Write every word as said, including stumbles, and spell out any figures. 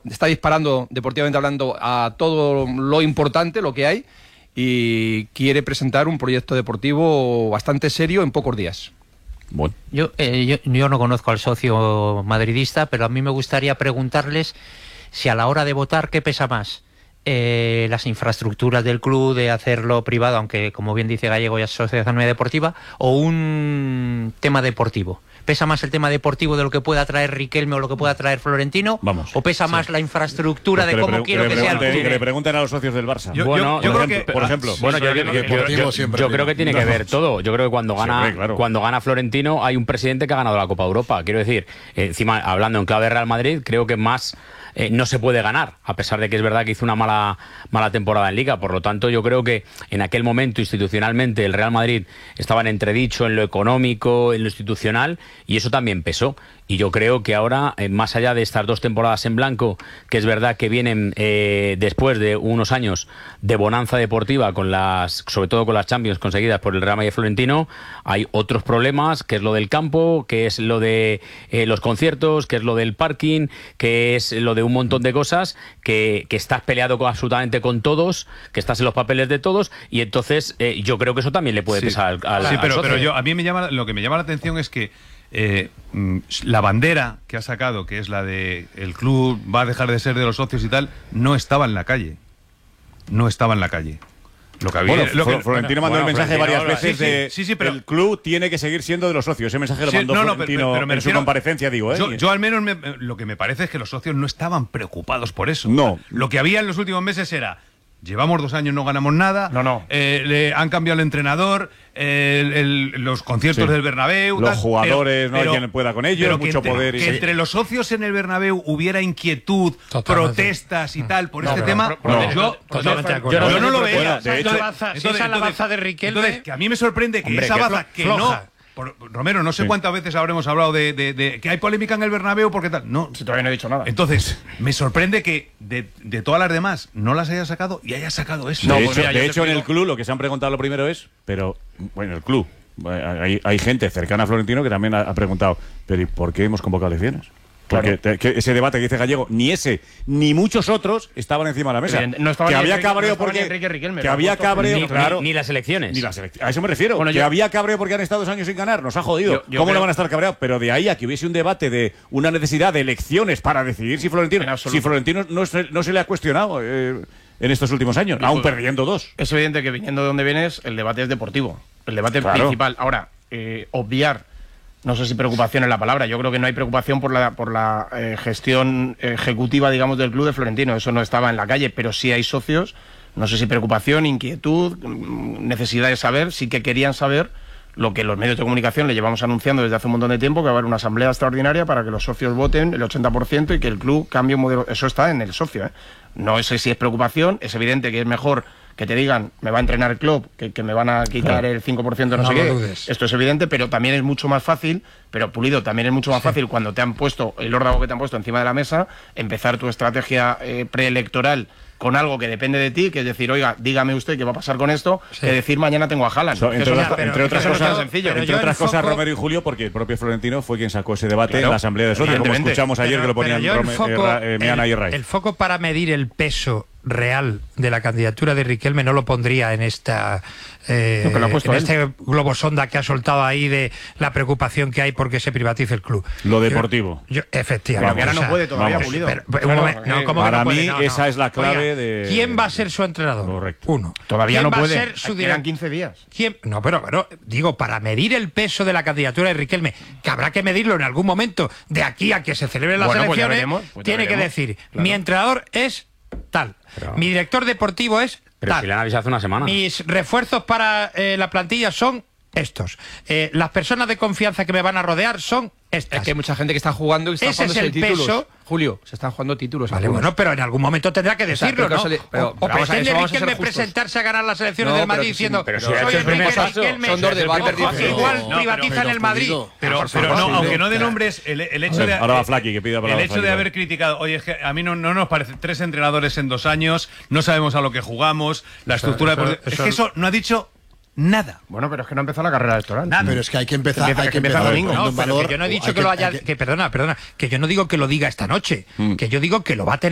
está disparando, deportivamente hablando, a todo lo importante, lo que hay, y quiere presentar un proyecto deportivo bastante serio en pocos días. Bueno. Yo, eh, yo, yo no conozco al socio madridista, pero a mí me gustaría preguntarles si a la hora de votar, ¿qué pesa más? Eh, las infraestructuras del club, de hacerlo privado, aunque como bien dice Gallego ya es sociedad anónima deportiva, o un tema deportivo. ¿Pesa más el tema deportivo de lo que pueda traer Riquelme o lo que pueda traer Florentino? Vamos. ¿O pesa sí. más la infraestructura pues de cómo quiero que sea el club? Que le pregunten a los socios del Barça. Yo, bueno, yo, yo por, creo ejemplo, que, por ejemplo. Ah, Bueno, sí, yo, yo, yo, yo, yo, yo, yo creo que tiene que ver todo. Yo creo que cuando gana, Siempre, claro. cuando gana Florentino hay un presidente que ha ganado la Copa Europa. Quiero decir, eh, encima, hablando en clave de Real Madrid, creo que más eh, no se puede ganar, a pesar de que es verdad que hizo una mala, mala temporada en Liga. Por lo tanto, yo creo que en aquel momento, institucionalmente, el Real Madrid estaba en entredicho en lo económico, en lo institucional, y eso también pesó. Y yo creo que ahora, eh, más allá de estas dos temporadas en blanco, que es verdad que vienen eh, después de unos años de bonanza deportiva, con las, sobre todo con las Champions conseguidas por el Real Madrid Florentino, hay otros problemas, que es lo del campo, que es lo de eh, los conciertos, que es lo del parking, que es lo de un montón de cosas, que, que estás peleado con, absolutamente con todos, que estás en los papeles de todos, y entonces eh, yo creo que eso también le puede sí. pesar al, al Sí, pero, al socio. pero yo, a mí me llama, lo que me llama la atención es que Eh, la bandera que ha sacado, que es la de el club va a dejar de ser de los socios y tal, no estaba en la calle. No estaba en la calle. Lo que había, Bueno, lo que, Florentino mandó bueno, el mensaje Florentino, varias veces sí, sí, de sí, sí, pero, el club tiene que seguir siendo de los socios. Ese mensaje lo sí, mandó no, no, Florentino pero, pero me en su refiero, comparecencia, digo. ¿eh? Yo, yo al menos me, lo que me parece es que los socios no estaban preocupados por eso. No. Lo que había en los últimos meses era: llevamos dos años, no ganamos nada. No, no. Eh, le han cambiado el entrenador, el, el, los conciertos Sí. del Bernabéu. Los tal, jugadores, pero, no hay pero, quien pueda con ellos, pero que mucho entre, poder. Y que sí. entre los socios en el Bernabéu hubiera inquietud, Totalmente. protestas y tal por No, este pero- tema. pero- yo, pero- totalmente de acuerdo. yo, yo no lo Bueno, veo. de hecho- Si esa es la baza de Riquelme. Entonces, que a mí me sorprende que Hombre, esa que baza que floja. no. Por, Romero, no sé Sí. cuántas veces habremos hablado de, de, de que hay polémica en el Bernabéu porque tal. No, Si todavía no he dicho nada. entonces, me sorprende que de, de todas las demás no las haya sacado y haya sacado eso. De No, hecho, pues mira, yo de te hecho en el explico. club lo que se han preguntado lo primero es, pero, bueno, el club, hay, hay gente cercana a Florentino que también ha, ha preguntado, pero ¿y por qué hemos convocado elecciones? Porque te- que ese debate que dice Gallego, ni ese, ni muchos otros estaban encima de la mesa. Evidente, no estaba que ni había Enrique- cabreo no estaba porque... ni Enrique Riquelme, que lo ha había puesto cabreo, Ni, claro. ni, ni las elecciones. Ni las elec- a eso me refiero. Bueno, que yo- había cabreo porque han estado dos años sin ganar. Nos ha jodido. Yo- yo ¿Cómo creo- no van a estar cabreados? Pero de ahí a que hubiese un debate de una necesidad de elecciones para decidir si Florentino... En absoluto. Si Florentino no se, no se le ha cuestionado eh, en estos últimos años, aún perdiendo dos. Es evidente que viniendo de donde vienes, el debate es deportivo. El debate Claro. principal. Ahora, eh, obviar, no sé si preocupación es la palabra, yo creo que no hay preocupación por la, por la eh, gestión ejecutiva, digamos, del club de Florentino. Eso no estaba en la calle, pero sí hay socios. No sé si preocupación, inquietud, mm, necesidad de saber, sí que querían saber lo que los medios de comunicación le llevamos anunciando desde hace un montón de tiempo, que va a haber una asamblea extraordinaria para que los socios voten el ochenta por ciento y que el club cambie un modelo. Eso está en el socio, ¿eh? No sé si es preocupación, es evidente que es mejor que te digan, me va a entrenar el club, que, que me van a quitar Claro. el cinco por ciento, no, No sé lo qué. dudes. Esto es evidente, pero también es mucho más fácil, pero Pulido, también es mucho más fácil cuando te han puesto el órdago que te han puesto encima de la mesa, empezar tu estrategia eh, preelectoral con algo que depende de ti, que es decir, oiga, dígame usted qué va a pasar con esto, que decir mañana tengo a Haaland. So, Que entre, eso otras- no- pero- entre otras eso no es tan cosas, sencillo. pero entre yo otras el cosas foco- Romero y Julio, porque el propio Florentino fue quien sacó ese debate Claro. en la Asamblea de Socios, como Evidentemente. escuchamos ayer que lo ponían yo el Rome- foco, eh, Ra- eh, Meana el- y Ray. el foco para medir el peso real de la candidatura de Riquelme no lo pondría en esta eh, Lo que lo ha puesto en él. este globo sonda que ha soltado ahí de la preocupación que hay porque se privatice el club. Lo deportivo. Yo, yo- efectivamente. Pero que ahora o no sea, puede todavía, vamos. Pulido. pero- pero, Claro, un momento, no, eh, ¿cómo que para no puede? mí No, no. esa es la clave Oiga, de- ¿quién va a ser su entrenador? Correcto. Uno. Todavía ¿Quién no va puede. a ser su Quedan director? quince días. ¿Quién? No, pero, pero digo, para medir el peso de la candidatura de Riquelme, que habrá que medirlo en algún momento, de aquí a que se celebren las Bueno, pues ya elecciones, veremos, pues ya tiene que veremos. decir, Claro. mi entrenador es tal, Pero- mi director deportivo es Pero tal, si le han avisado hace una semana. mis refuerzos para eh, la plantilla son estos, eh, las personas de confianza que me van a rodear son estas. Es que hay mucha gente que está jugando y está Ese es jugándose el títulos. peso. Julio, se están jugando títulos. Vale, algunos. bueno, pero en algún momento tendrá que O sea, decirlo, creo ¿no? que se le- pero- o o pero vamos a- pretende eso vamos a ser Riquelme justos. presentarse a ganar las elecciones No, del Madrid pero sí, diciendo, pero si soy ha hecho el Enrique primer paso, Riquelme, son dos debates ojo, diferentes. igual No, privatizan pero el Madrid. Pulido, Pero, Por pero favor, no, sí, aunque sí. no de nombres, el, el hecho A ver, de. ahora va eh, Flaky, que pide palabra El hecho de Flaky. haber criticado, oye, es que a mí no, no nos parece. Tres entrenadores en dos años, no sabemos a lo que jugamos, la estructura. eso- de- es eso- que eso no ha dicho nada. Bueno, pero es que no ha empezado la carrera electoral. Nada. Pero es que hay que empezar, Empieza- hay que que empieza empezar domingo. poniendo No, en pero valor- que yo no he dicho hay que, lo haya, hay que perdona, perdona, que yo no digo que lo diga esta noche, que yo digo que lo va a tener